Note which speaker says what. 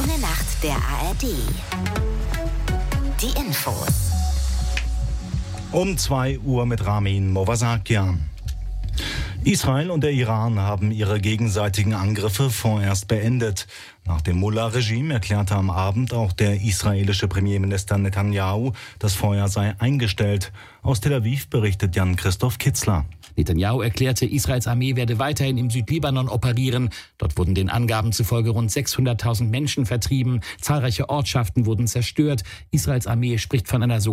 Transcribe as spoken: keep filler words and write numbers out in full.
Speaker 1: Eine Nacht der A R D. Die Infos.
Speaker 2: Um zwei Uhr mit Ramin Movasakian. Israel und der Iran haben ihre gegenseitigen Angriffe vorerst beendet. Nach dem Mullah-Regime erklärte am Abend auch der israelische Premierminister Netanyahu, das Feuer sei eingestellt. Aus Tel Aviv berichtet Jan-Christoph Kitzler.
Speaker 3: Netanyahu erklärte, Israels Armee werde weiterhin im Südlibanon operieren. Dort wurden den Angaben zufolge rund sechshunderttausend Menschen vertrieben. Zahlreiche Ortschaften wurden zerstört. Israels Armee spricht von einer sogenannten